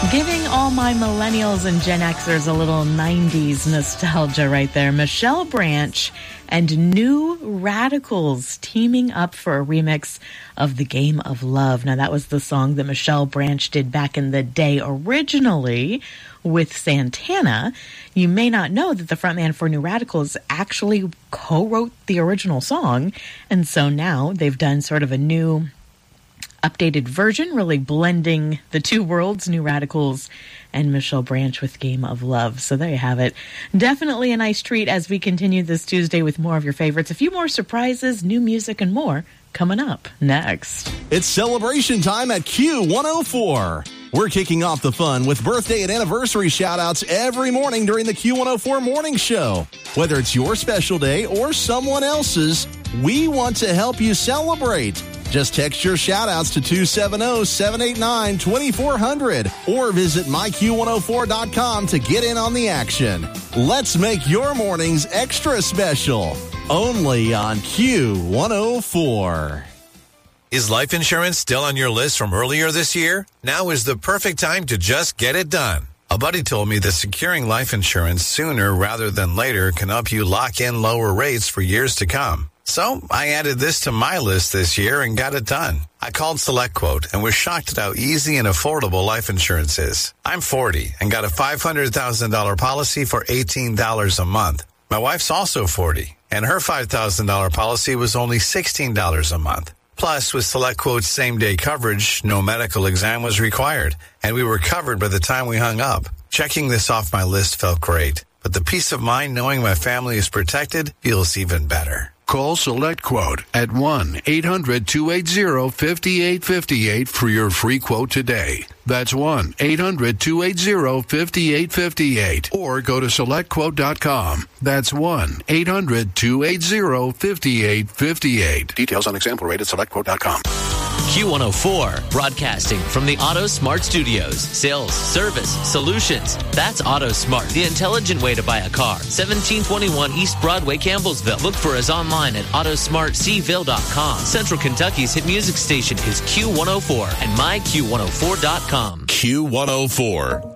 Giving all my millennials and Gen Xers a little 90s nostalgia right there. Michelle Branch and New Radicals teaming up for a remix of The Game of Love. Now, that was the song that Michelle Branch did back in the day originally with Santana. You may not know that the frontman for New Radicals actually co-wrote the original song. And so now they've done sort of a new updated version, really blending the two worlds, New Radicals and Michelle Branch with Game of Love. So there you have it. Definitely a nice treat as we continue this Tuesday with more of your favorites. A few more surprises, new music, and more coming up next. It's celebration time at Q104. We're kicking off the fun with birthday and anniversary shout-outs every morning during the Q104 Morning Show. Whether it's your special day or someone else's, we want to help you celebrate. Just text your shout-outs to 270-789-2400 or visit myQ104.com to get in on the action. Let's make your mornings extra special. Only on Q104. Is life insurance still on your list from earlier this year? Now is the perfect time to just get it done. A buddy told me that securing life insurance sooner rather than later can help you lock in lower rates for years to come. So I added this to my list this year and got it done. I called SelectQuote and was shocked at how easy and affordable life insurance is. I'm 40 and got a $500,000 policy for $18 a month. My wife's also 40 and her $5,000 policy was only $16 a month. Plus, with SelectQuote's same-day coverage, no medical exam was required, and we were covered by the time we hung up. Checking this off my list felt great, but the peace of mind knowing my family is protected feels even better. Call SelectQuote at 1-800-280-5858 for your free quote today. That's 1-800-280-5858. Or go to SelectQuote.com. That's 1-800-280-5858. Details on example rate at SelectQuote.com. Q104, broadcasting from the AutoSmart Studios. Sales, service, solutions. That's AutoSmart, the intelligent way to buy a car. 1721 East Broadway, Campbellsville. Look for us online at AutoSmartCville.com. Central Kentucky's hit music station is Q104 and myQ104.com. Q104.